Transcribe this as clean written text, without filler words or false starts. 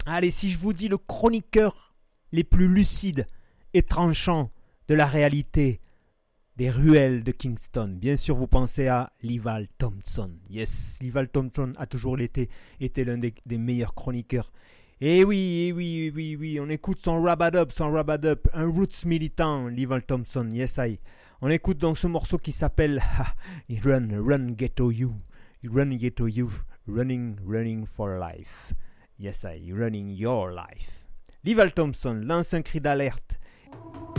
Allez, si je vous dis le chroniqueur les plus lucides et tranchants de la réalité des ruelles de Kingston, bien sûr vous pensez à Lival Thompson. Yes, Lival Thompson a toujours été l'un des meilleurs chroniqueurs. Et oui, on écoute son Rub-a-Dub, un roots militant, Lival Thompson, yes I. On écoute donc ce morceau qui s'appelle Run Ghetto You, running for life. Yes I, running your life. Lival Thompson lance un cri d'alerte.